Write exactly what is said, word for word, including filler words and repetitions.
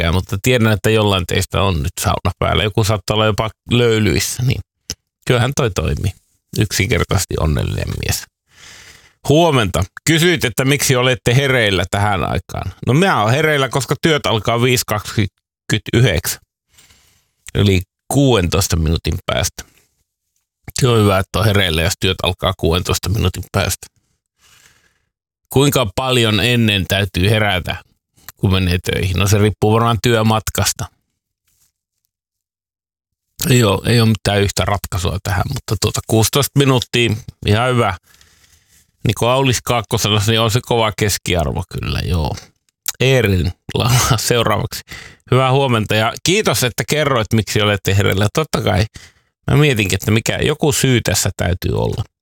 hetkeä, mutta tiedän, että jollain teistä on nyt sauna päällä. Joku saattaa olla jopa löylyissä, niin kyllähän toi toimii. Yksinkertaisesti onnellinen mies. Huomenta. Kysyit, että miksi olette hereillä tähän aikaan. No minä olen hereillä, koska työt alkaa viisi kaksikymmentäyhdeksän. Eli kuudentoista minuutin päästä. Se on hyvä, että on hereillä, jos työt alkaa kuudentoista minuutin päästä. Kuinka paljon ennen täytyy herätä, kun menee töihin? No se riippuu varmaan työmatkasta. Ei ole, ei ole mitään yhtä ratkaisua tähän, mutta tuota kuusitoista minuuttia, ihan hyvä. Niin kuin Aulis Kaakko sanoi, niin on se kova keskiarvo kyllä, joo. Eerin laulaa seuraavaksi. Hyvää huomenta ja kiitos, että kerroit, miksi olette hereillä. Totta kai mä mietinkin, että mikä joku syy tässä täytyy olla.